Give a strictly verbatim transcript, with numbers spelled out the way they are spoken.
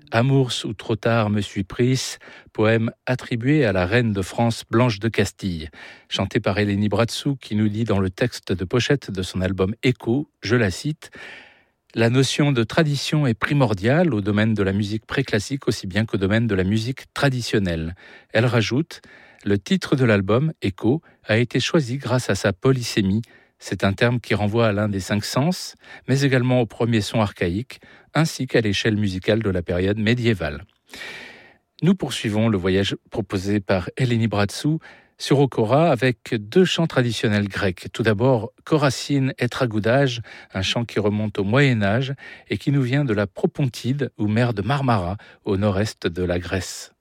Amours ou trop tard me suis prise, poème attribué à la reine de France Blanche de Castille, chanté par Eleni Bratsou qui nous dit dans le texte de pochette de son album Écho, je la cite, « La notion de tradition est primordiale au domaine de la musique préclassique aussi bien qu'au domaine de la musique traditionnelle. » Elle rajoute « Le titre de l'album, Écho, a été choisi grâce à sa polysémie. C'est un terme qui renvoie à l'un des cinq sens, mais également au premier son archaïque, ainsi qu'à l'échelle musicale de la période médiévale. » Nous poursuivons le voyage proposé par Eleni Bratsou sur Okora avec deux chants traditionnels grecs. Tout d'abord, Koracine et Tragoudage, un chant qui remonte au Moyen-Âge et qui nous vient de la Propontide ou mer de Marmara, au nord-est de la Grèce.